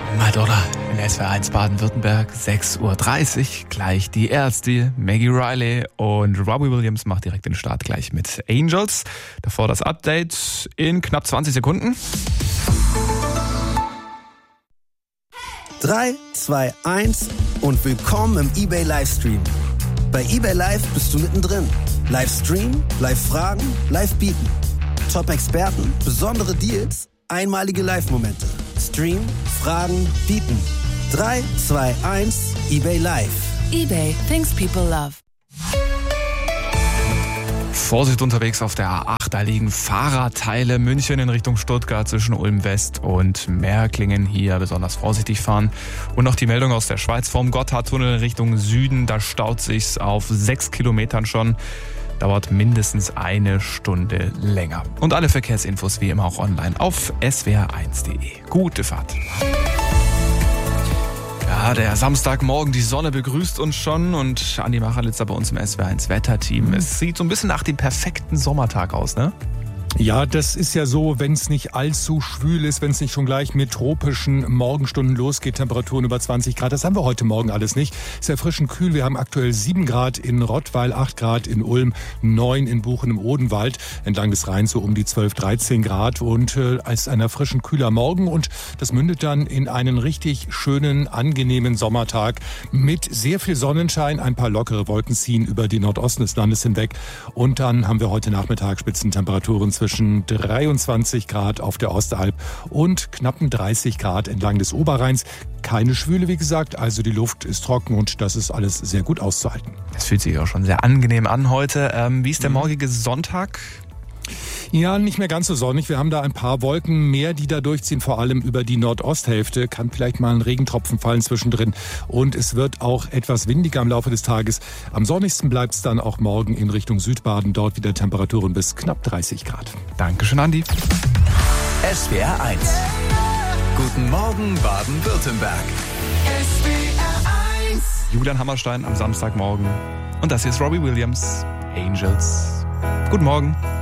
Madonna in SWR1 Baden-Württemberg, 6.30 Uhr. Gleich die Ärzte, Maggie Riley und Robbie Williams macht direkt den Start gleich mit Angels. Davor das Update in knapp 20 Sekunden. 3, 2, 1 und willkommen im eBay Livestream. Bei eBay Live bist du mittendrin. Livestream, Live-Fragen, Live-Bieten. Top-Experten, besondere Deals, einmalige Live-Momente. Stream, Fragen, Bieten. 3, 2, 1, eBay Live. eBay, things people love. Vorsicht unterwegs auf der A8, da liegen Fahrradteile. München in Richtung Stuttgart zwischen Ulm West und Märklingen. Hier besonders vorsichtig fahren. Und noch die Meldung aus der Schweiz vom Gotthardtunnel in Richtung Süden. Da staut sich's auf 6 Kilometern schon. Dauert mindestens eine Stunde länger. Und alle Verkehrsinfos wie immer auch online auf swr1.de. Gute Fahrt. Ja, der Samstagmorgen, die Sonne begrüßt uns schon und Andi Machalitzer bei uns im SWR1 Wetterteam. Es sieht so ein bisschen nach dem perfekten Sommertag aus, ne? Ja, das ist ja so, wenn es nicht allzu schwül ist, wenn es nicht schon gleich mit tropischen Morgenstunden losgeht, Temperaturen über 20 Grad. Das haben wir heute Morgen alles nicht. Ist erfrischend kühl. Wir haben aktuell 7 Grad in Rottweil, 8 Grad in Ulm, 9 in Buchen im Odenwald. Entlang des Rheins so um die 12, 13 Grad und als ein erfrischend kühler Morgen. Und das mündet dann in einen richtig schönen, angenehmen Sommertag mit sehr viel Sonnenschein. Ein paar lockere Wolken ziehen über den Nordosten des Landes hinweg. Und dann haben wir heute Nachmittag Spitzentemperaturen zwischen 23 Grad auf der Ostalb und knappen 30 Grad entlang des Oberrheins. Keine Schwüle, wie gesagt, also die Luft ist trocken und das ist alles sehr gut auszuhalten. Es fühlt sich auch schon sehr angenehm an heute. Wie ist der morgige Sonntag? Ja, nicht mehr ganz so sonnig. Wir haben da ein paar Wolken mehr, die da durchziehen, vor allem über die Nordosthälfte. Kann vielleicht mal ein Regentropfen fallen zwischendrin. Und es wird auch etwas windiger im Laufe des Tages. Am sonnigsten bleibt es dann auch morgen in Richtung Südbaden. Dort wieder Temperaturen bis knapp 30 Grad. Dankeschön, Andi. SWR1. Guten Morgen, Baden-Württemberg. Julian Hammerstein am Samstagmorgen. Und das hier ist Robbie Williams, Angels. Guten Morgen.